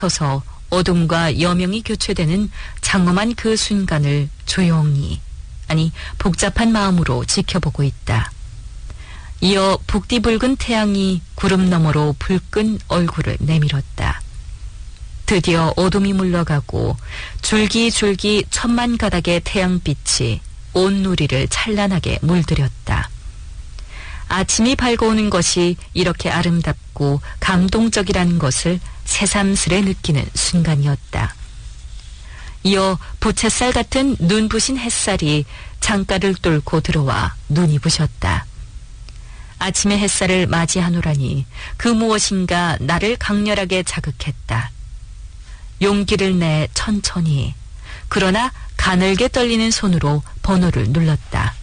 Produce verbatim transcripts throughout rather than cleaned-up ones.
서서 어둠과 여명이 교체되는 장엄한 그 순간을 조용히, 아니 복잡한 마음으로 지켜보고 있다. 이어 북디붉은 태양이 구름 너머로 붉은 얼굴을 내밀었다. 드디어 어둠이 물러가고 줄기줄기 천만 가닥의 태양빛이 온 누리를 찬란하게 물들였다. 아침이 밝아오는 것이 이렇게 아름답고 감동적이라는 것을 새삼스레 느끼는 순간이었다. 이어 부채살 같은 눈부신 햇살이 창가를 뚫고 들어와 눈이 부셨다. 아침의 햇살을 맞이하노라니 그 무엇인가 나를 강렬하게 자극했다. 용기를 내 천천히, 그러나 가늘게 떨리는 손으로 번호를 눌렀다.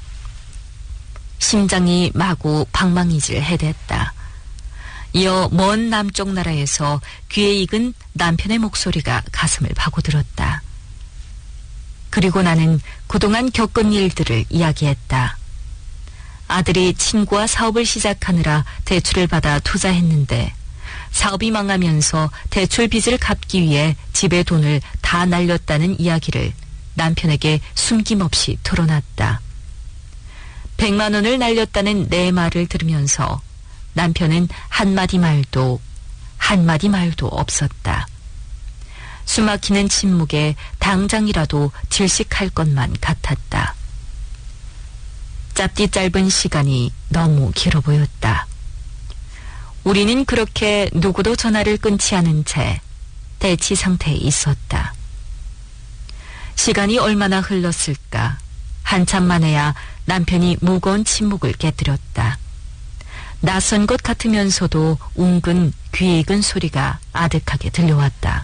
심장이 마구 방망이질 해댔다. 이어 먼 남쪽 나라에서 귀에 익은 남편의 목소리가 가슴을 파고들었다. 그리고 나는 그동안 겪은 일들을 이야기했다. 아들이 친구와 사업을 시작하느라 대출을 받아 투자했는데 사업이 망하면서 대출 빚을 갚기 위해 집의 돈을 다 날렸다는 이야기를 남편에게 숨김없이 털어놨다. 백만 원을 날렸다는 내 말을 들으면서 남편은 한마디 말도 한마디 말도 없었다. 숨막히는 침묵에 당장이라도 질식할 것만 같았다. 짧디 짧은 시간이 너무 길어 보였다. 우리는 그렇게 누구도 전화를 끊지 않은 채 대치 상태에 있었다. 시간이 얼마나 흘렀을까. 한참 만에야 남편이 무거운 침묵을 깨뜨렸다. 낯선 것 같으면서도 웅근 귀에 익은 소리가 아득하게 들려왔다.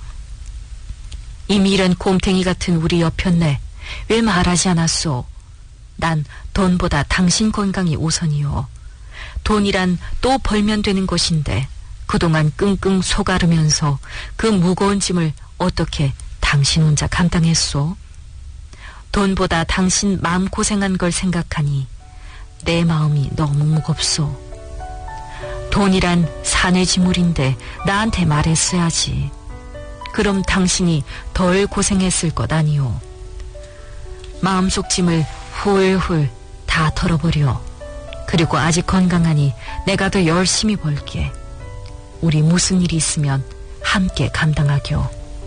이미 이런 곰탱이 같은 우리 여편네, 왜 말하지 않았소? 난 돈보다 당신 건강이 우선이요. 돈이란 또 벌면 되는 것인데 그동안 끙끙 속앓으면서 그 무거운 짐을 어떻게 당신 혼자 감당했소? 돈보다 당신 마음고생한 걸 생각하니 내 마음이 너무 무겁소. 돈이란 사내 지물인데 나한테 말했어야지. 그럼 당신이 덜 고생했을 것 아니오. 마음속 짐을 훌훌 다 털어버려. 그리고 아직 건강하니 내가 더 열심히 벌게. 우리 무슨 일이 있으면 함께 감당하겨.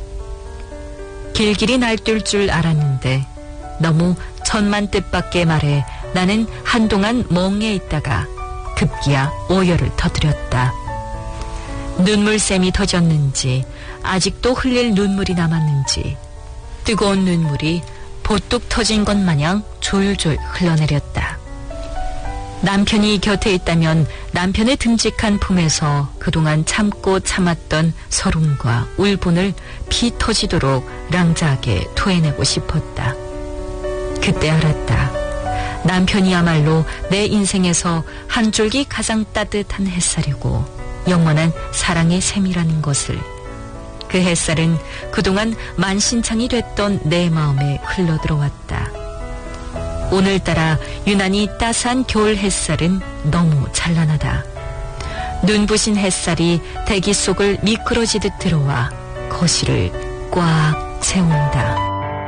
길길이 날뛸 줄 알았는데 너무 천만 뜻밖의 말에 나는 한동안 멍해 있다가 급기야 오열을 터뜨렸다. 눈물샘이 터졌는지 아직도 흘릴 눈물이 남았는지 뜨거운 눈물이 보뚝 터진 것 마냥 졸졸 흘러내렸다. 남편이 곁에 있다면 남편의 듬직한 품에서 그동안 참고 참았던 서름과 울분을 피 터지도록 랑자하게 토해내고 싶었다. 그때 알았다. 남편이야말로 내 인생에서 한 줄기 가장 따뜻한 햇살이고 영원한 사랑의 셈이라는 것을. 그 햇살은 그동안 만신창이 됐던 내 마음에 흘러들어왔다. 오늘따라 유난히 따스한 겨울 햇살은 너무 찬란하다. 눈부신 햇살이 대기 속을 미끄러지듯 들어와 거실을 꽉 채운다.